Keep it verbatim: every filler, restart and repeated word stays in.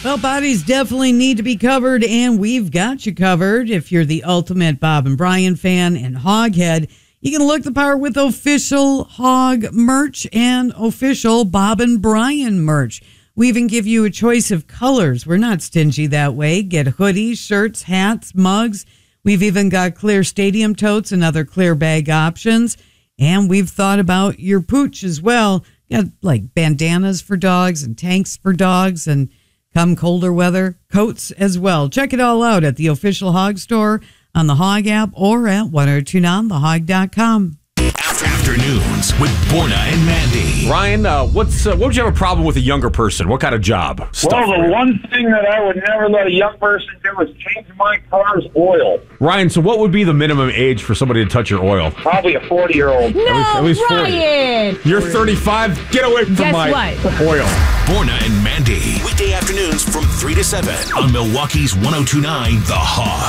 Well, bodies definitely need to be covered, and we've got you covered. If you're the ultimate Bob and Brian fan and hoghead, you can look the part with official hog merch and official Bob and Brian merch. We even give you a choice of colors. We're not stingy that way. Get hoodies, shirts, hats, mugs. We've even got clear stadium totes and other clear bag options. And we've thought about your pooch as well. Got like bandanas for dogs and tanks for dogs, and come colder weather, coats as well. Check it all out at the official Hog Store, on the Hog app, or at ten twenty-nine the hog dot com. Afternoons with Borna and Mandy. Ryan, uh, what's uh, what would you have a problem with a younger person? What kind of job? Stuff well, the one thing that I would never let a young person do is change my car's oil. Ryan, so what would be the minimum age for somebody to touch your oil? Probably a forty-year-old. No, at least, at least Ryan! forty. You're thirty-five. Get away from Guess my what? oil. Borna and Mandy. Weekday afternoons from three to seven on Milwaukee's ten twenty-nine The Hog.